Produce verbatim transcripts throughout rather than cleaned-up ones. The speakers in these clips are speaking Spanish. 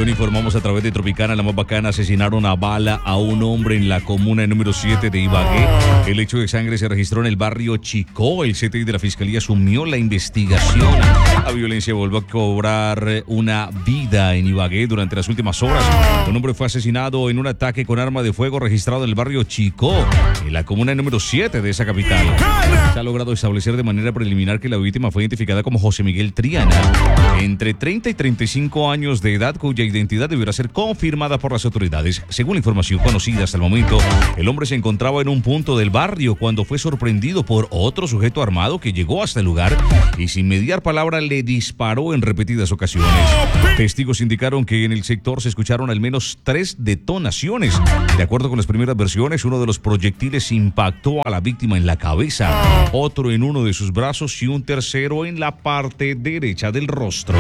información, informamos a través de Tropicana, la más bacana. Asesinaron a bala a un hombre en la comuna número siete de Ibagué. El hecho de sangre se registró en el barrio Chicó. El C T I de la Fiscalía asumió la investigación. La violencia volvió a cobrar una vida en Ibagué durante las últimas horas. Un hombre fue asesinado en un ataque con arma de fuego registrado en el barrio Chicó, en la comuna número siete de esa capital. Se ha logrado establecer de manera preliminar que la víctima fue identificada como José Miguel Triana, entre treinta y treinta y cinco años de edad, cuya identidad deberá ser confirmada por las autoridades. Según la información conocida hasta el momento, el hombre se encontraba en un punto del barrio cuando fue sorprendido por otro sujeto armado que llegó hasta el lugar y sin mediar palabra le disparó en repetidas ocasiones. Testigos indicaron que en el sector se escucharon al menos tres detonaciones. De acuerdo con las primeras versiones, uno de los proyectiles impactó a la víctima en la cabeza, otro en uno de sus brazos y un tercero en la parte derecha del rostro.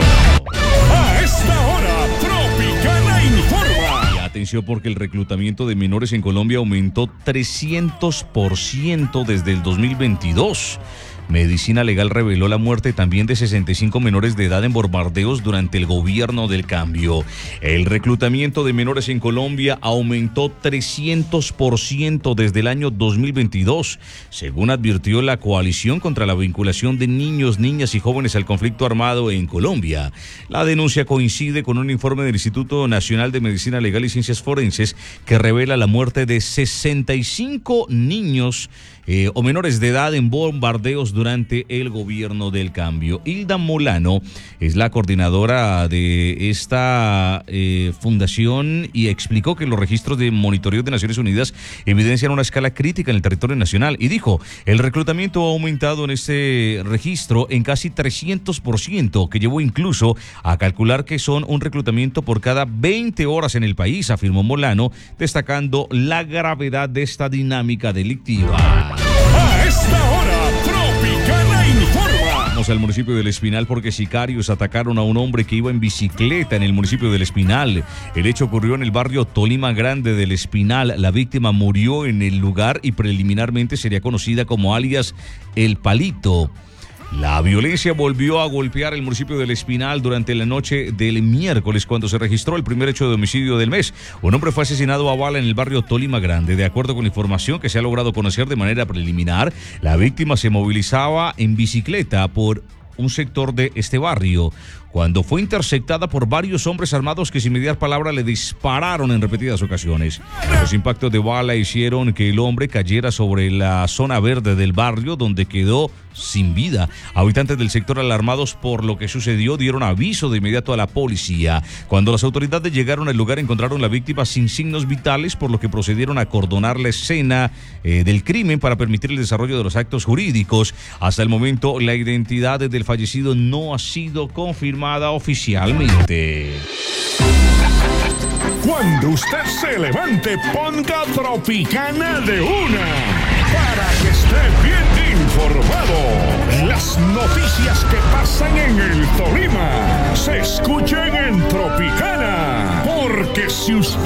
A esta hora, Tropicana informa. Y atención, porque el reclutamiento de menores en Colombia aumentó trescientos por ciento desde el dos mil veintidós. Medicina Legal reveló la muerte también de sesenta y cinco menores de edad en bombardeos durante el gobierno del cambio. El reclutamiento de menores en Colombia aumentó trescientos por ciento desde el año dos mil veintidós, según advirtió la Coalición contra la Vinculación de Niños, Niñas y Jóvenes al Conflicto Armado en Colombia. La denuncia coincide con un informe del Instituto Nacional de Medicina Legal y Ciencias Forenses que revela la muerte de sesenta y cinco niños eh, o menores de edad en bombardeos durante el gobierno del cambio. Hilda Molano es la coordinadora de esta eh, fundación y explicó que los registros de monitoreo de Naciones Unidas evidencian una escala crítica en el territorio nacional y dijo, el reclutamiento ha aumentado en este registro en casi trescientos por ciento, que llevó incluso a calcular que son un reclutamiento por cada veinte horas en el país, afirmó Molano, destacando la gravedad de esta dinámica delictiva. A esta hora, Tropicana informa. Vamos al municipio del Espinal porque sicarios atacaron a un hombre que iba en bicicleta en el municipio del Espinal. El hecho ocurrió en el barrio Tolima Grande del Espinal. La víctima murió en el lugar y preliminarmente sería conocida como alias El Palito. La violencia volvió a golpear el municipio del Espinal durante la noche del miércoles cuando se registró el primer hecho de homicidio del mes. Un hombre fue asesinado a bala en el barrio Tolima Grande. De acuerdo con la información que se ha logrado conocer de manera preliminar, la víctima se movilizaba en bicicleta por un sector de este barrio cuando fue interceptada por varios hombres armados que sin mediar palabra le dispararon en repetidas ocasiones. Los impactos de bala hicieron que el hombre cayera sobre la zona verde del barrio, donde quedó sin vida. Habitantes del sector, alarmados por lo que sucedió, dieron aviso de inmediato a la policía. Cuando las autoridades llegaron al lugar, encontraron a la víctima sin signos vitales, por lo que procedieron a acordonar la escena eh, del crimen para permitir el desarrollo de los actos jurídicos. Hasta el momento, la identidad del fallecido no ha sido confirmada oficialmente. Cuando usted se levante, ponga Tropicana de una para que esté bien informado. Las noticias que pasan en el Tolima se escuchen en Tropicana, porque si usted